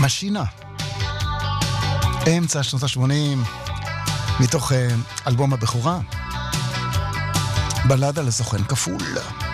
משינה. אמצע שנות ה-80, מתוך אלבום הבכורה, בלדה לסוכן כפול.